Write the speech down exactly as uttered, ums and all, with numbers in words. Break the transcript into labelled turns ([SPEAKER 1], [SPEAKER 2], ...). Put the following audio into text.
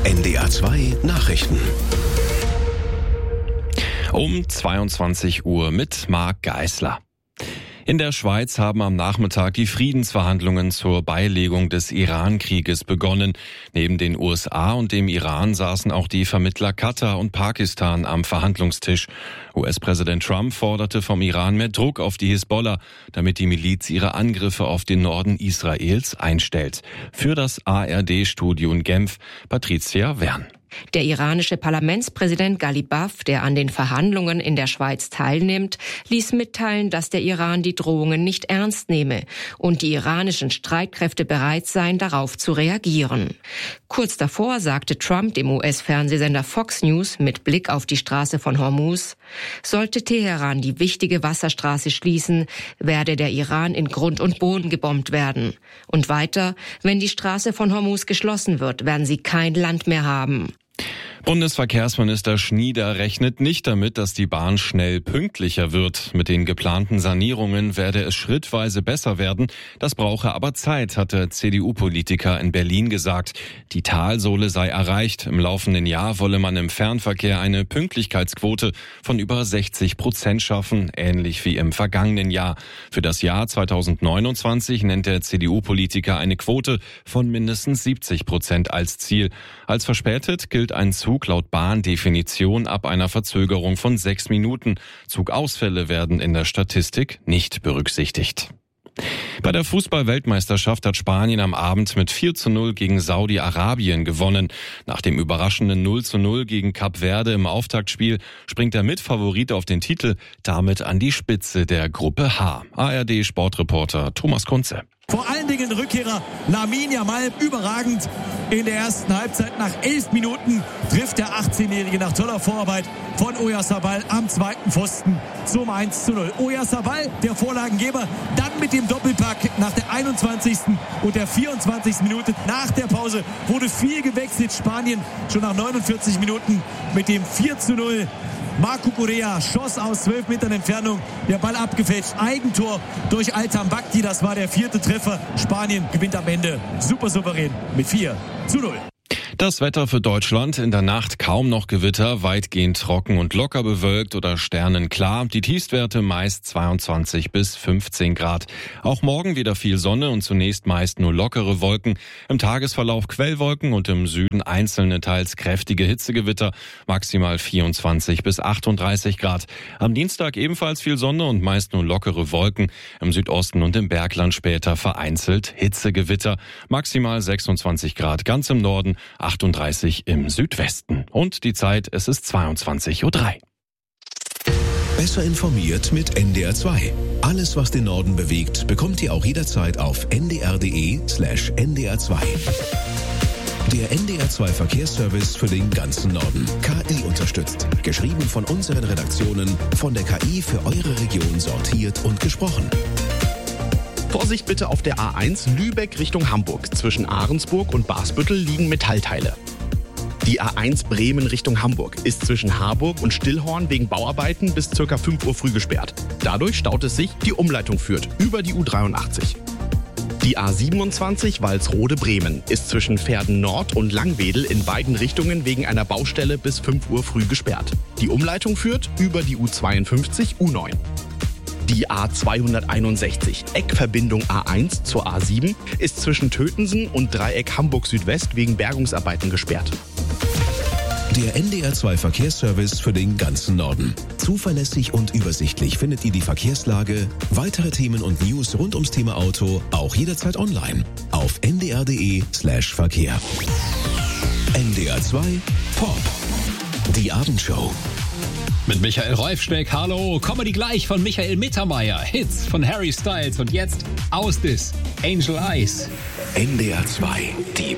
[SPEAKER 1] N D R zwei Nachrichten.
[SPEAKER 2] Um zweiundzwanzig Uhr mit Marc Geisler. In der Schweiz haben am Nachmittag die Friedensverhandlungen zur Beilegung des Iran-Krieges begonnen. Neben den U S A und dem Iran saßen auch die Vermittler Katar und Pakistan am Verhandlungstisch. U S-Präsident Trump forderte vom Iran mehr Druck auf die Hisbollah, damit die Miliz ihre Angriffe auf den Norden Israels einstellt. Für das A R D-Studio in Genf, Patricia Wern.
[SPEAKER 3] Der iranische Parlamentspräsident Ghalibaf, der an den Verhandlungen in der Schweiz teilnimmt, ließ mitteilen, dass der Iran die Drohungen nicht ernst nehme und die iranischen Streitkräfte bereit seien, darauf zu reagieren. Kurz davor sagte Trump dem U S-Fernsehsender Fox News mit Blick auf die Straße von Hormuz: Sollte Teheran die wichtige Wasserstraße schließen, werde der Iran in Grund und Boden gebombt werden. Und weiter: Wenn die Straße von Hormuz geschlossen wird, werden sie kein Land mehr haben.
[SPEAKER 2] Bundesverkehrsminister Schnieder rechnet nicht damit, dass die Bahn schnell pünktlicher wird. Mit den geplanten Sanierungen werde es schrittweise besser werden. Das brauche aber Zeit, hat der C D U-Politiker in Berlin gesagt. Die Talsohle sei erreicht. Im laufenden Jahr wolle man im Fernverkehr eine Pünktlichkeitsquote von über sechzig Prozent schaffen, ähnlich wie im vergangenen Jahr. Für das Jahr zweitausendneunundzwanzig nennt der C D U-Politiker eine Quote von mindestens siebzig Prozent als Ziel. Als verspätet gilt ein Zug laut Bahndefinition ab einer Verzögerung von sechs Minuten. Zugausfälle werden in der Statistik nicht berücksichtigt. Bei der Fußball-Weltmeisterschaft hat Spanien am Abend mit vier zu null gegen Saudi-Arabien gewonnen. Nach dem überraschenden null zu null gegen Kap Verde im Auftaktspiel springt der Mitfavorit auf den Titel damit an die Spitze der Gruppe H. A R D-Sportreporter Thomas Kunze.
[SPEAKER 4] Vor allen Dingen Rückkehrer Lamine Yamal überragend in der ersten Halbzeit. Nach elf Minuten trifft der achtzehnjährige nach toller Vorarbeit von Oyarzabal am zweiten Pfosten zum eins zu null. Oyarzabal, der Vorlagengeber, dann mit dem Doppelpack nach der einundzwanzigsten und der vierundzwanzigsten Minute. Nach der Pause wurde viel gewechselt. Spanien schon nach neunundvierzig Minuten mit dem vier zu null. Marco Correa schoss aus zwölf Metern Entfernung, der Ball abgefälscht, Eigentor durch Altan Bakti, das war der vierte Treffer. Spanien gewinnt am Ende super souverän mit vier zu null.
[SPEAKER 2] Das Wetter für Deutschland: in der Nacht kaum noch Gewitter, weitgehend trocken und locker bewölkt oder sternenklar. Die Tiefstwerte meist zweiundzwanzig bis fünfzehn Grad. Auch morgen wieder viel Sonne und zunächst meist nur lockere Wolken. Im Tagesverlauf Quellwolken und im Süden einzelne teils kräftige Hitzegewitter. Maximal vierundzwanzig bis achtunddreißig Grad. Am Dienstag ebenfalls viel Sonne und meist nur lockere Wolken. Im Südosten und im Bergland später vereinzelt Hitzegewitter. Maximal sechsundzwanzig Grad ganz im Norden, achtunddreißig im Südwesten. Und die Zeit, es ist zweiundzwanzig Uhr drei.
[SPEAKER 1] Besser informiert mit N D R zwei. Alles, was den Norden bewegt, bekommt ihr auch jederzeit auf n d r punkt d e slash n d r zwei. Der N D R zwei Verkehrsservice für den ganzen Norden. K I unterstützt. Geschrieben von unseren Redaktionen, von der K I für eure Region sortiert und gesprochen.
[SPEAKER 5] Vorsicht bitte auf der A eins Lübeck Richtung Hamburg. Zwischen Ahrensburg und Basbüttel liegen Metallteile. Die A eins Bremen Richtung Hamburg ist zwischen Harburg und Stillhorn wegen Bauarbeiten bis ca. fünf Uhr früh gesperrt. Dadurch staut es sich, die Umleitung führt über die U dreiundachtzig. Die A siebenundzwanzig Walsrode-Bremen ist zwischen Verden Nord und Langwedel in beiden Richtungen wegen einer Baustelle bis fünf Uhr früh gesperrt. Die Umleitung führt über die U zweiundfünfzig U neun. Die A zweihunderteinundsechzig, Eckverbindung A eins zur A sieben, ist zwischen Tötensen und Dreieck Hamburg Südwest wegen Bergungsarbeiten gesperrt.
[SPEAKER 1] Der N D R zwei Verkehrsservice für den ganzen Norden. Zuverlässig und übersichtlich findet ihr die Verkehrslage, weitere Themen und News rund ums Thema Auto auch jederzeit online auf n d r punkt d e slash verkehr. N D R zwei Pop. Die Abendshow.
[SPEAKER 6] Mit Michael Rolfschmeck, hallo, Comedy gleich von Michael Mittermeier, Hits von Harry Styles und jetzt Aus Dis, Angel Eyes.
[SPEAKER 1] N D R zwei, die